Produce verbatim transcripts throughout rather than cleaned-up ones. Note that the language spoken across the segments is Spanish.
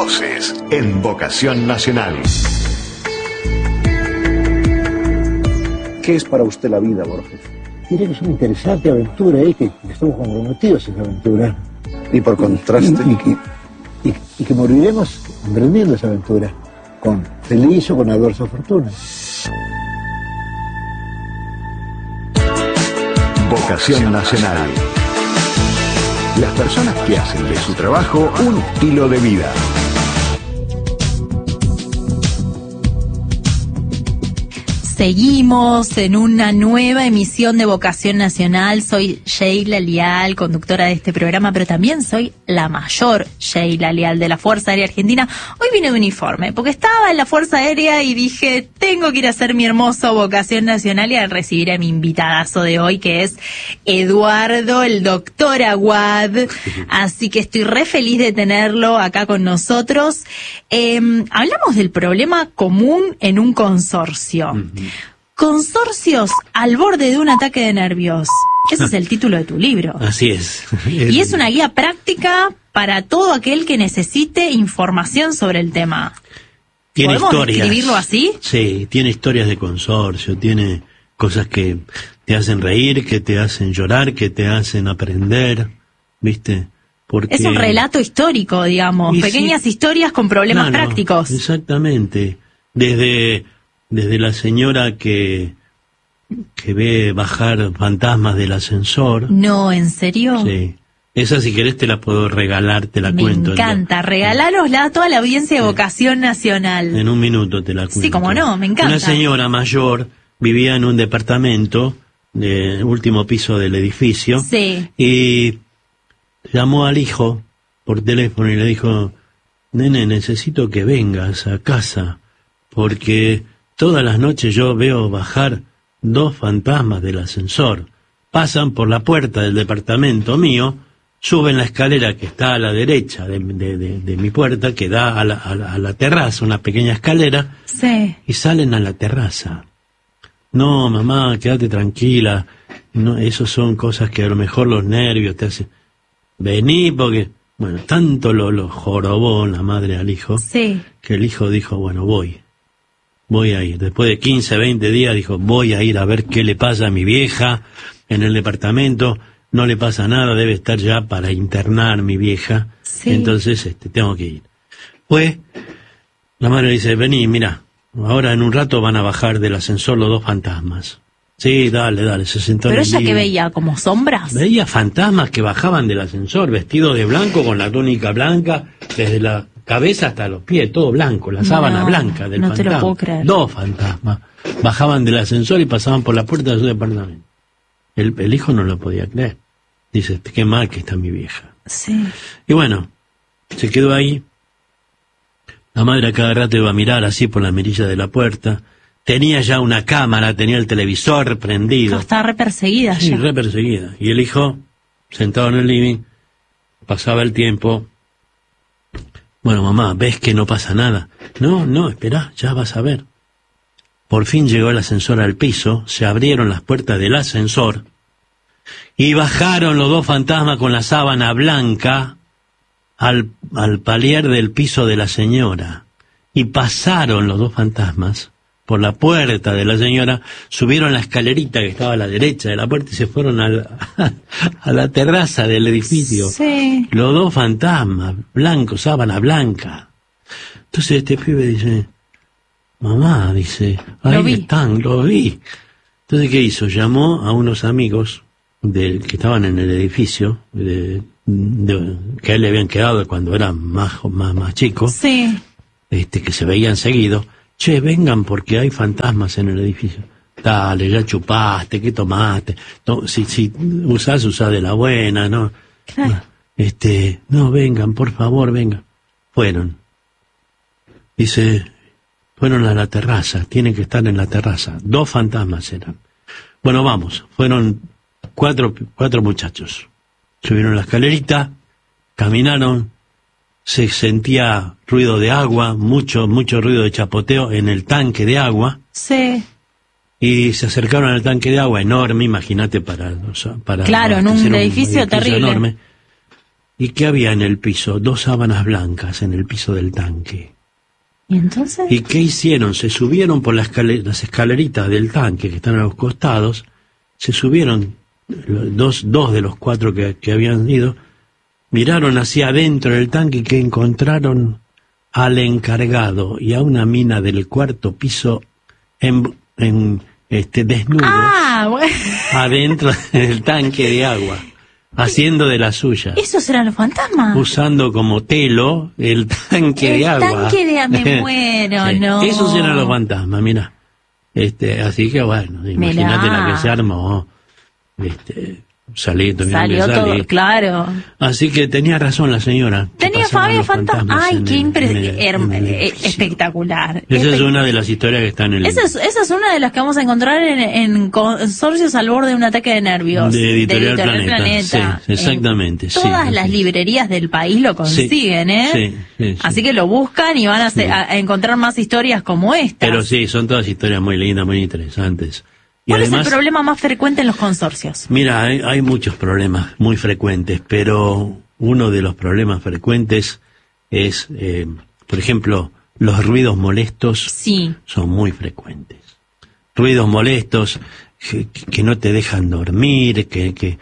Voces en Vocación Nacional. ¿Qué es para usted la vida, Borges? Mire que es una interesante aventura, ¿eh? que, que estamos comprometidos en esa aventura. Y por contraste... Y, y, y, y, y que moriremos emprendiendo esa aventura, con feliz o con adversa fortuna. Vocación Nacional. Las personas que hacen de su trabajo un estilo de vida. Seguimos en una nueva emisión de Vocación Nacional. Soy Sheila Leal, conductora de este programa, pero también soy la mayor Sheila Leal de la Fuerza Aérea Argentina. Hoy vine de uniforme, porque estaba en la Fuerza Aérea y dije, tengo que ir a hacer mi hermoso Vocación Nacional y a recibir a mi invitadazo de hoy, que es Eduardo, el doctor Aguad. Así que estoy re feliz de tenerlo acá con nosotros. Eh, hablamos del problema común en un consorcio. Uh-huh. Consorcios al borde de un ataque de nervios. Ese es el título de tu libro. Así es. Y es una guía práctica para todo aquel que necesite información sobre el tema. Tiene ¿Podemos historias. describirlo así? Sí, tiene historias de consorcio, tiene cosas que te hacen reír, que te hacen llorar, que te hacen aprender, ¿viste? Porque... Es un relato histórico, digamos, y pequeñas sí, historias con problemas claro, prácticos. Exactamente. Desde... Desde la señora que, que ve bajar fantasmas del ascensor. No, ¿en serio? Sí. Esa, si querés, te la puedo regalar, te la Me cuento. Me encanta, regalárosla a toda la audiencia de Vocación Nacional. En un minuto te la cuento. Sí, como no, me encanta. Una señora mayor vivía en un departamento, de último piso del edificio. Sí. Y llamó al hijo por teléfono y le dijo, nene, necesito que vengas a casa, porque... todas las noches yo veo bajar dos fantasmas del ascensor. Pasan por la puerta del departamento mío, suben la escalera que está a la derecha de, de, de, de mi puerta, que da a la, a, la, a la terraza, una pequeña escalera, sí, y salen a la terraza. No, mamá, quédate tranquila. No, eso son cosas que a lo mejor los nervios te hacen. Vení, porque... Bueno, tanto lo, lo jorobó la madre al hijo, sí, que el hijo dijo, bueno, voy. Voy a ir. Después de quince, veinte días dijo, voy a ir a ver qué le pasa a mi vieja en el departamento. No le pasa nada, debe estar ya para internar mi vieja. Sí. Entonces, este, tengo que ir. Pues, la madre le dice, vení, mira, ahora en un rato van a bajar del ascensor los dos fantasmas. Sí, dale, dale, se sentó en el ¿Pero ella living. qué veía? ¿Como sombras? Veía fantasmas que bajaban del ascensor, vestidos de blanco, con la túnica blanca, desde la cabeza hasta los pies, todo blanco, la sábana No, blanca del no fantasma. te lo puedo creer. Dos fantasmas bajaban del ascensor y pasaban por la puerta de su departamento. El, el hijo no lo podía creer. Dice, qué mal que está mi vieja. Sí. Y bueno, se quedó ahí. La madre a cada rato iba a mirar así por la mirilla de la puerta. Tenía ya una cámara, tenía el televisor prendido. No, estaba re perseguida Sí, ya. re perseguida. Y el hijo, sentado en el living, pasaba el tiempo. Bueno, mamá, ¿ves que no pasa nada? No, no, esperá, ya vas a ver. Por fin llegó el ascensor al piso, se abrieron las puertas del ascensor y bajaron los dos fantasmas con la sábana blanca al, al palier del piso de la señora. Y pasaron los dos fantasmas por la puerta de la señora, subieron la escalerita que estaba a la derecha de la puerta y se fueron a la, a la terraza del edificio. Sí. Los dos fantasmas, blancos, sábana blanca. Entonces este pibe dice, mamá, dice, ahí Lo vi. están, lo vi. Entonces, ¿qué hizo? Llamó a unos amigos del, que estaban en el edificio, de, de, que a él le habían quedado cuando era más, más, más chico, Sí. este, que se veían seguido. Che, vengan porque hay fantasmas en el edificio. Dale, ya chupaste, ¿qué tomaste? No, si, si usás, usás de la buena, ¿no? Claro. Este, no, vengan, por favor, vengan. Fueron. Dice, fueron a la terraza, tienen que estar en la terraza. Dos fantasmas eran. Bueno, vamos, fueron cuatro, cuatro muchachos. Subieron la escalerita, caminaron, se sentía ruido de agua, mucho, mucho ruido de chapoteo en el tanque de agua. Sí. Y se acercaron al tanque de agua enorme, imagínate para... para Claro, en un edificio terrible. enorme. ¿Y qué había en el piso? Dos sábanas blancas en el piso del tanque. ¿Y entonces? ¿Y qué hicieron? Se subieron por las, escale- las escaleritas del tanque que están a los costados, se subieron, dos, dos de los cuatro que, que habían ido, miraron hacia adentro del tanque y que encontraron al encargado y a una mina del cuarto piso en, en este desnudos Ah, bueno. adentro del tanque de agua, haciendo de la suya. ¿Esos eran los fantasmas? Usando como telo el tanque El de agua. tanque de agua, me muero, Sí, no. Esos eran los fantasmas, mira. Este, así que bueno, imagínate Mirá. la que se armó. Este, salí, tuvieron Salió que todo, salir. claro. Así que tenía razón la señora. que Tenía pasaban Fabio los fantasma. Ay, en qué el- impre- en el- herm- en el eh, edificio. espectacular. Esa es Espe- una de las historias que están en el Esa es, esa es una de las que vamos a encontrar en, en consorcios al borde de un ataque de nervios. De Editorial Planeta. Planeta. Sí, exactamente, En sí, todas sí. las librerías del país lo consiguen, ¿eh? Sí, sí, sí. Así que lo buscan y van a, hacer- Sí. a- a encontrar más historias como esta. Pero sí, son todas historias muy lindas, muy interesantes. Y ¿Cuál además, es el problema más frecuente en los consorcios? mira, hay, hay muchos problemas muy frecuentes, pero uno de los problemas frecuentes es, eh, por ejemplo, los ruidos molestos Sí. son muy frecuentes. Ruidos molestos que, que no te dejan dormir, que, que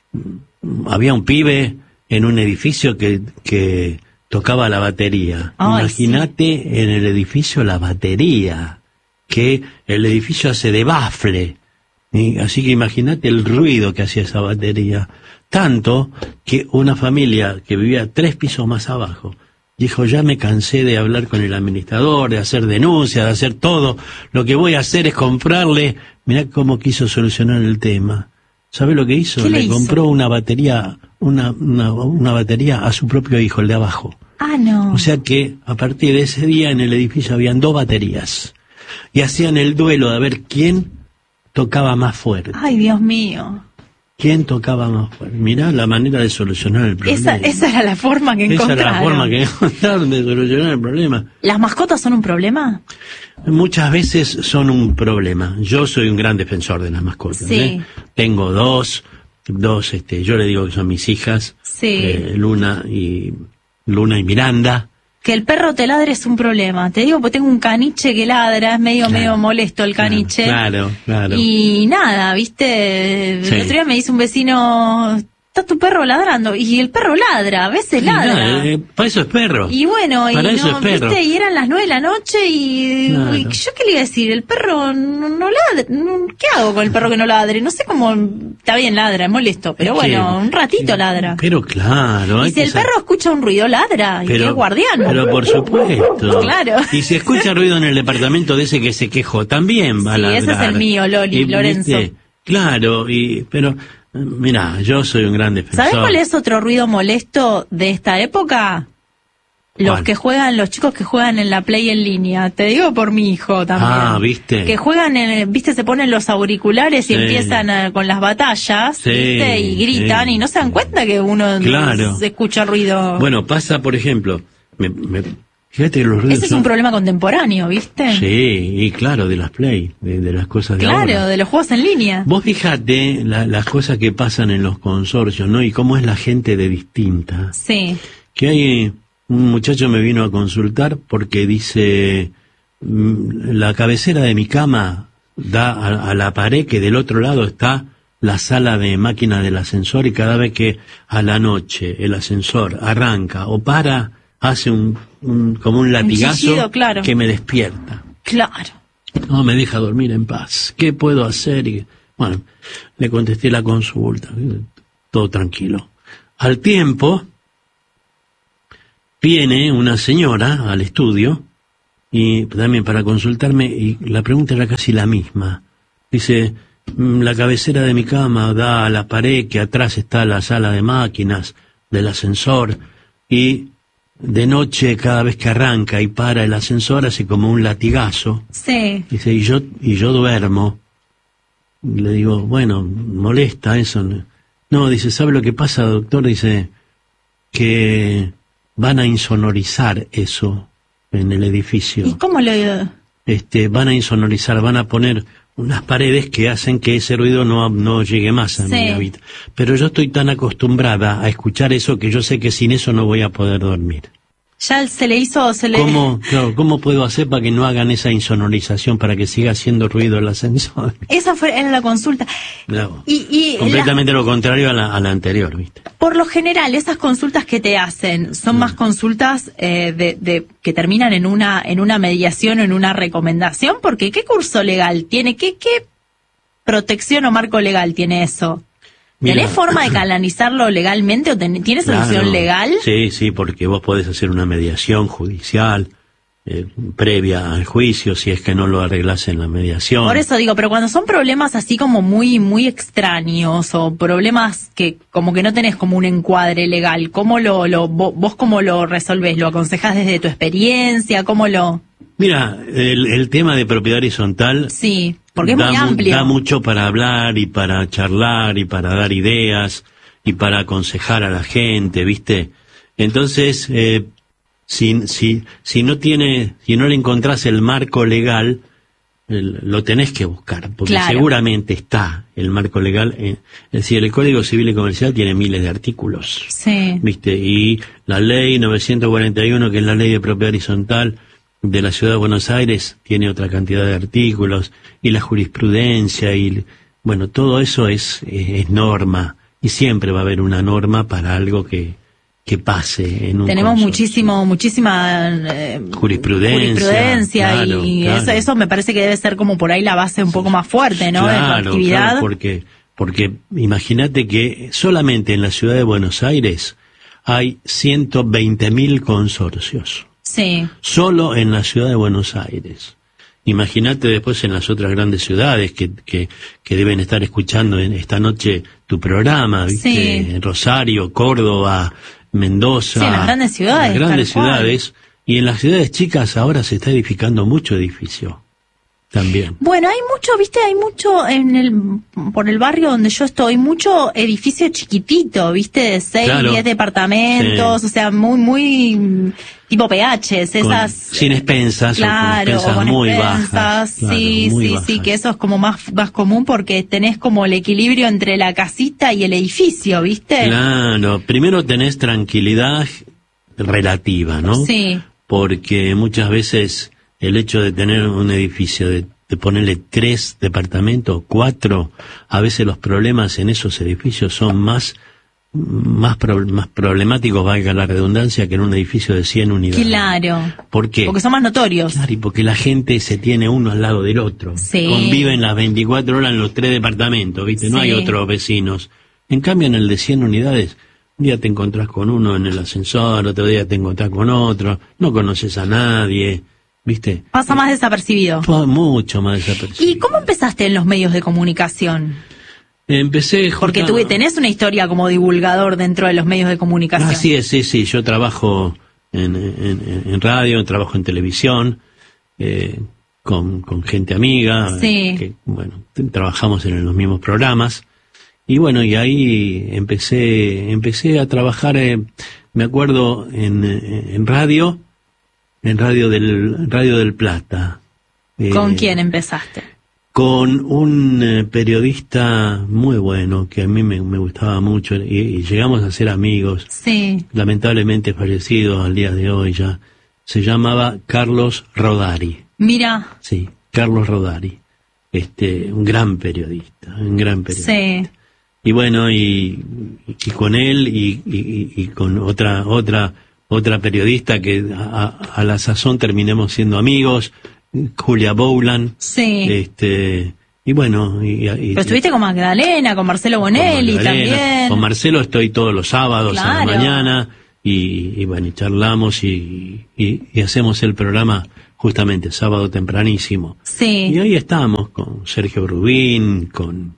mm, había un pibe en un edificio que, que tocaba la batería. Ay, Imagínate en el edificio la batería, que el edificio hace de bafle. ¿Sí? Así que imagínate el ruido que hacía esa batería. Tanto que una familia que vivía tres pisos más abajo dijo, ya me cansé de hablar con el administrador, de hacer denuncias, de hacer todo. Lo que voy a hacer es comprarle. Mirá cómo quiso solucionar el tema. ¿Sabe lo que hizo? ¿Qué le hizo? compró una batería, una, una, una batería a su propio hijo, el de abajo. Ah, no. O sea que a partir de ese día en el edificio habían dos baterías. Y hacían el duelo de ver quién tocaba más fuerte. Ay, Dios mío. ¿Quién tocaba más fuerte? Mirá la manera de solucionar el problema. Esa, esa era la forma que Esa encontraron. era la forma que encontraron de solucionar el problema. ¿Las mascotas son un problema? Muchas veces son un problema. Yo soy un gran defensor de las mascotas. Sí. ¿eh? Tengo dos, dos, este, yo le digo que son mis hijas, Sí. eh, Luna y Luna y Miranda. Que el perro te ladre es un problema. Te digo, porque tengo un caniche que ladra, es medio, Claro. medio molesto el caniche. Claro, claro. Y nada, viste, Sí. el otro día me dice un vecino, está tu perro ladrando, y el perro ladra, a veces Sí, ladra. nada, eh, para eso es perro. Y bueno, y, Para eso no, es perro. ¿viste? Y eran las nueve de la noche y, Claro. y yo qué le iba a decir, el perro no, no ladra, no- ¿qué hago con el perro que no ladre? No sé cómo, está bien ladra, es molesto, pero Es que- bueno, un ratito ladra. Pero claro. Y hay si que el sa- perro escucha un ruido, ladra, y es guardián. Pero por supuesto. Claro. Y si escucha ruido en el departamento de ese que se quejó, también va a Sí, ladrar. ese es el mío, Loli, Y, Lorenzo. ¿viste? Claro, y pero mira, yo soy un gran defensor. ¿Sabes cuál es otro ruido molesto de esta época? Los ¿Cuál? que juegan, los chicos que juegan en la Play en línea. Te digo por mi hijo también. Ah, ¿viste? Que juegan, en, viste, se ponen los auriculares y Sí. empiezan a- con las batallas, Sí, viste, y gritan sí. y no se dan cuenta que uno Claro. se escucha ruido. Bueno, pasa, por ejemplo, me, me- fíjate que los ruidos Ese es son- un problema contemporáneo, ¿viste? Sí, y claro, de las Play, de, de las cosas de ahora. Claro, de los juegos en línea. Vos fijate la- las cosas que pasan en los consorcios, ¿no? Y cómo es la gente de distinta. Sí. Que hay, un muchacho me vino a consultar porque dice, mm, la cabecera de mi cama da a, a la pared que del otro lado está la sala de máquina del ascensor y cada vez que a la noche el ascensor arranca o para, hace un, un- como un latigazo chillido, claro. que me despierta. Claro. No me deja dormir en paz. ¿Qué puedo hacer? Y, bueno, le contesté la consulta. Todo tranquilo. Al tiempo, viene una señora al estudio y también para consultarme y la pregunta era casi la misma. Dice, "Mm, la cabecera de mi cama da a la pared que atrás está la sala de máquinas del ascensor y de noche cada vez que arranca y para el ascensor hace como un latigazo. Sí. Dice, y yo, y yo duermo. Y le digo, bueno, molesta eso. No, dice, ¿sabe lo que pasa, doctor? Dice, que van a insonorizar eso en el edificio. ¿Y cómo lo...? Este, van a insonorizar, van a poner unas paredes que hacen que ese ruido no, no llegue más a Sí. mi habitación. Pero yo estoy tan acostumbrada a escuchar eso que yo sé que sin eso no voy a poder dormir. Ya se le hizo, se le... ¿Cómo, claro, ¿Cómo puedo hacer para que no hagan esa insonorización, para que siga haciendo ruido el ascensor? Esa fue era la consulta. No, Y, y completamente lo contrario a la, a la anterior, ¿viste? la- por lo general, esas consultas que te hacen, ¿son Mm. más consultas eh, de, de que terminan en una en una mediación o en una recomendación? Porque ¿qué curso legal tiene? ¿Qué, qué protección o marco legal tiene eso? Mira. ¿Tenés forma de canalizarlo legalmente o ten- tiene solución Claro. legal? Sí, sí, porque vos podés hacer una mediación judicial eh, previa al juicio, si es que no lo arreglás en la mediación. Por eso digo, pero cuando son problemas así como muy muy extraños o problemas que como que no tenés como un encuadre legal, ¿cómo lo, lo vo- vos cómo lo resolvés? ¿Lo aconsejás desde tu experiencia? ¿Cómo lo...? Mira, el, el tema de propiedad horizontal Sí, porque es da, muy mu- amplio. da mucho para hablar y para charlar y para dar ideas y para aconsejar a la gente, ¿viste? Entonces, eh, si, si, si no tiene, si no le encontrás el marco legal, el- lo tenés que buscar, porque Claro. seguramente está el marco legal. eh, es decir, el Código Civil y Comercial tiene miles de artículos, Sí, ¿viste? Y la ley novecientos cuarenta y uno, que es la ley de propiedad horizontal de la Ciudad de Buenos Aires, tiene otra cantidad de artículos, y la jurisprudencia, y bueno, todo eso es, es, es norma, y siempre va a haber una norma para algo que, que pase en un tenemos consorcio. muchísimo, muchísima eh, Jurisprudencia, jurisprudencia claro, y claro. eso eso me parece que debe ser como por ahí la base un poco más fuerte, ¿no? de tu Claro, actividad. claro, porque, porque imagínate que solamente en la Ciudad de Buenos Aires hay ciento veinte mil consorcios. Sí, Solo en la ciudad de Buenos Aires. Imagínate después en las otras grandes ciudades que, que, que deben estar escuchando en esta noche tu programa, ¿viste? Sí. Rosario, Córdoba, Mendoza. Sí, en las grandes ciudades, Las grandes tal cual. ciudades. Y en las ciudades chicas ahora se está edificando mucho edificio. También. bueno, hay mucho, viste, hay mucho en el por el barrio donde yo estoy, mucho edificio chiquitito, viste, de seis, Claro. diez departamentos, o sea, muy, muy mm, tipo P Hs, Con- esas... sin expensas, Claro, o con expensas o con muy expensas, bajas. Claro, sí, muy sí, bajas. sí, que eso es como más, más común porque tenés como el equilibrio entre la casita y el edificio, ¿viste? Claro, primero tenés tranquilidad relativa, ¿no? Sí, Porque muchas veces el hecho de tener un edificio, de, de ponerle tres departamentos, cuatro, a veces los problemas en esos edificios son más más, pro- más problemáticos, valga la redundancia, que en un edificio de cien unidades. claro. ¿Por qué? Porque son más notorios. Claro, y porque la gente se tiene uno al lado del otro. Sí. Conviven las veinticuatro horas en los tres departamentos, ¿viste? No Sí. hay otros vecinos. En cambio, en el de cien unidades, un día te encontrás con uno en el ascensor, otro día te encontrás con otro, no conoces a nadie, ¿viste? Pasa más desapercibido. Fue mucho más desapercibido. ¿Y cómo empezaste en los medios de comunicación? Empecé... Porque justo- tú tenés una historia como divulgador dentro de los medios de comunicación. Así es, sí, sí. Yo trabajo en, en, en radio, trabajo en televisión, eh, con, con gente amiga, Sí. eh, que, bueno, t- trabajamos en los mismos programas. Y bueno, y ahí empecé, empecé a trabajar, eh, me acuerdo, en, eh, en radio, en Radio del, Radio del Plata. Eh, ¿Con quién empezaste? Con un eh, periodista muy bueno, que a mí me, me gustaba mucho, y, y llegamos a ser amigos, Sí. lamentablemente fallecido al día de hoy ya. Se llamaba Carlos Rodari. Mira, Sí, Carlos Rodari. Este, un gran periodista, un gran periodista. sí. Y bueno, y, y con él y, y, y con otra otra otra periodista que a, a- a la sazón terminemos siendo amigos, Julia Bowland. Sí. Este, y bueno, y, y- Pero estuviste con Magdalena, con Marcelo con Bonelli Magdalena. también. Con Marcelo estoy todos los sábados a Claro. la mañana y, y bueno, y charlamos y, y, y hacemos el programa justamente sábado tempranísimo. Sí. Y ahí estamos con Sergio Rubín, con,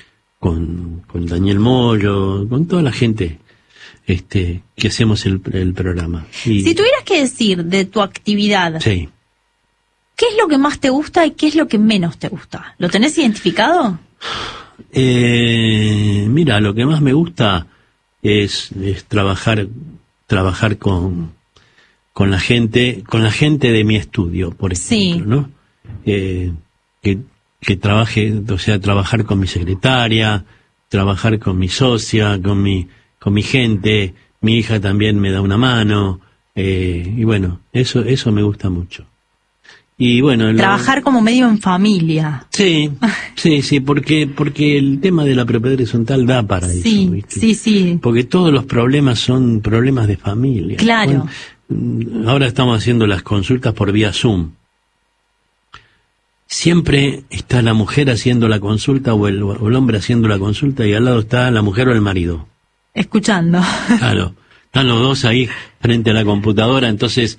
con, con Daniel Mollo, con toda la gente este, que hacemos el, el programa. Y, Si tuvieras que decir de tu actividad, sí. ¿qué es lo que más te gusta y qué es lo que menos te gusta? ¿Lo tenés identificado? Eh, mira, lo que más me gusta es, es trabajar, trabajar con, con la gente, con la gente de mi estudio, por ejemplo, Sí. ¿no? Eh, que, que trabaje, o sea, trabajar con mi secretaria, trabajar con mi socia, con mi, con mi gente, mi hija también me da una mano, eh, y bueno, eso, eso me gusta mucho. Y bueno, trabajar lo... como medio en familia. Sí, sí, sí, porque porque el tema de la propiedad horizontal da para sí, eso, ¿viste? Sí, sí. Porque todos los problemas son problemas de familia. Claro. Bueno, ahora estamos haciendo las consultas por vía Zoom. Siempre está la mujer haciendo la consulta o el, o el hombre haciendo la consulta y al lado está la mujer o el marido. Escuchando. Claro, están los dos ahí frente a la computadora, entonces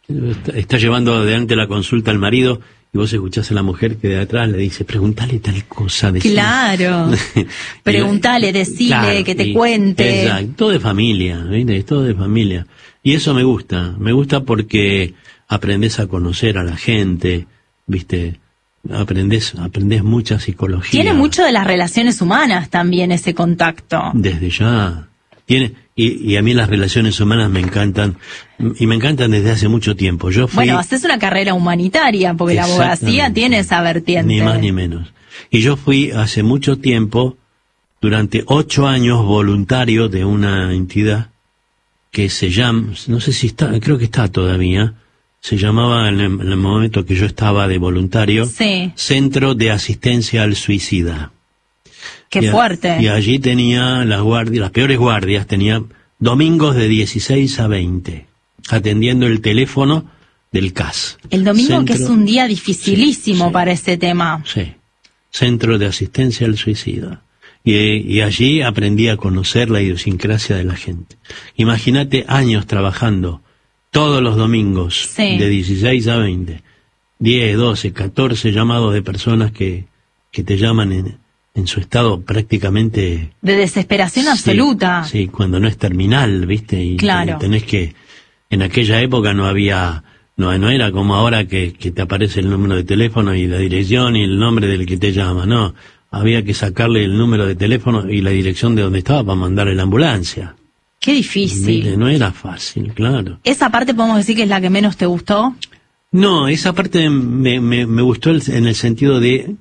está llevando adelante la consulta al marido y vos escuchás a la mujer que de atrás le dice, pregúntale tal cosa. Decile. Claro, pregúntale, decile, claro, que te y, cuente. Exacto, todo de familia, ¿viste? Todo de familia. Y eso me gusta, me gusta porque aprendés a conocer a la gente, ¿viste? Aprendés, aprendés mucha psicología. Tiene mucho de las relaciones humanas también ese contacto. Desde ya. Tiene, y, y a mí las relaciones humanas me encantan, y me encantan desde hace mucho tiempo. Yo fui, bueno, haces una carrera humanitaria, porque la abogacía tiene esa vertiente. Ni más ni menos. Y yo fui hace mucho tiempo, durante ocho años, voluntario de una entidad que se llama, no sé si está, creo que está todavía, se llamaba en el, en el momento que yo estaba de voluntario, sí. Centro de Asistencia al Suicida. ¡Qué y a, fuerte! Y allí tenía las guardias, las peores guardias, tenía domingos de dieciséis a veinte, atendiendo el teléfono del C A S. El domingo, Centro, que es un día dificilísimo, sí, para sí, ese tema. Sí, Centro de Asistencia al Suicida. Y, y allí aprendí a conocer la idiosincrasia de la gente. Imagínate años trabajando, todos los domingos, sí, de dieciséis a veinte, diez, doce, catorce llamados de personas que, que te llaman en... en su estado prácticamente... de desesperación sí, absoluta. Sí, cuando no es terminal, ¿viste? Y claro. Tenés que... En aquella época no había... No, no era como ahora que, que te aparece el número de teléfono y la dirección y el nombre del que te llama, no. Había que sacarle el número de teléfono y la dirección de donde estaba para mandarle la ambulancia. Qué difícil. ¿Viste? No era fácil, claro. ¿Esa parte podemos decir que es la que menos te gustó? No, esa parte me, me, me gustó en el sentido de...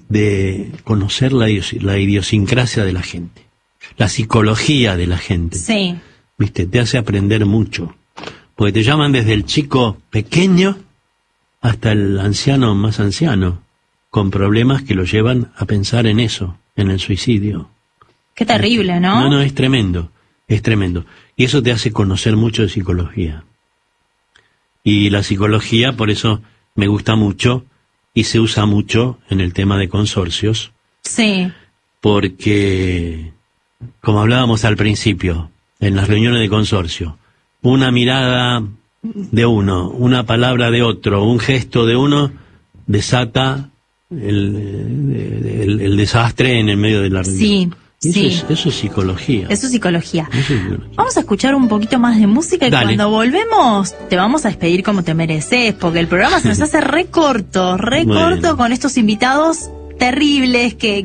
de conocer la, idios, la idiosincrasia de la gente, la psicología de la gente. Sí. Viste, te hace aprender mucho, porque te llaman desde el chico pequeño hasta el anciano más anciano, con problemas que lo llevan a pensar en eso, en el suicidio. Qué terrible, ¿no? No, no, es tremendo, es tremendo. Y eso te hace conocer mucho de psicología. Y la psicología, por eso me gusta mucho, y se usa mucho en el tema de consorcios. Sí. Porque, como hablábamos al principio, en las reuniones de consorcio, una mirada de uno, una palabra de otro, un gesto de uno, desata el, el, el desastre en el medio de la reunión. Sí. Eso, sí. es, eso es psicología. Eso es psicología. Eso es psicología. Vamos a escuchar un poquito más de música y Dale. Cuando volvemos te vamos a despedir como te mereces, porque el programa se nos hace re corto, re bueno. corto con estos invitados terribles que,